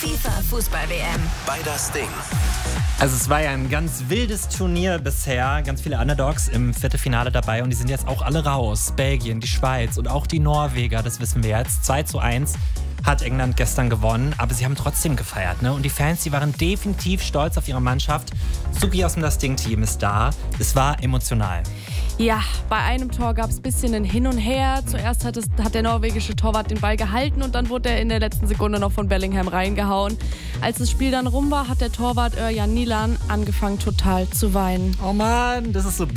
FIFA-Fußball-WM. Bei das Ding. Also es war ja ein ganz wildes Turnier bisher, ganz viele Underdogs im Viertelfinale dabei und die sind jetzt auch alle raus. Belgien, die Schweiz und auch die Norweger, das wissen wir jetzt. 2:1 hat England gestern gewonnen, aber sie haben trotzdem gefeiert, ne? Und die Fans, die waren definitiv stolz auf ihre Mannschaft. Suki aus dem Das Ding-Team ist da. Es war emotional. Ja, bei einem Tor gab es ein bisschen ein Hin und Her. Zuerst hat der norwegische Torwart den Ball gehalten und dann wurde er in der letzten Sekunde noch von Bellingham reingehauen. Als das Spiel dann rum war, hat der Torwart Örjan Nilan angefangen total zu weinen. Oh Mann, das ist so